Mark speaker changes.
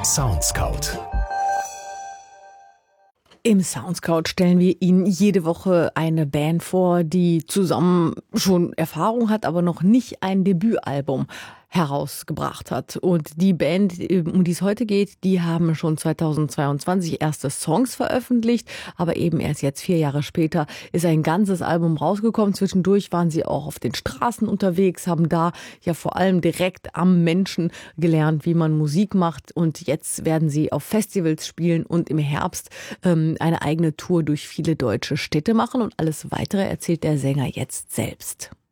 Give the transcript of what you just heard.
Speaker 1: Soundscout.
Speaker 2: Im Soundscout stellen wir Ihnen jede Woche eine Band vor, die zusammen schon Erfahrung hat, aber noch nicht ein Debütalbum herausgebracht hat. Und die Band, um die es heute geht, die haben schon 2022 erste Songs veröffentlicht, aber eben erst jetzt 4 Jahre später ist ein ganzes Album rausgekommen. Zwischendurch waren sie auch auf den Straßen unterwegs, haben da ja vor allem direkt am Menschen gelernt, wie man Musik macht. Und jetzt werden sie auf Festivals spielen und im Herbst eine eigene Tour durch viele deutsche Städte machen. Und alles Weitere erzählt der Sänger jetzt selbst.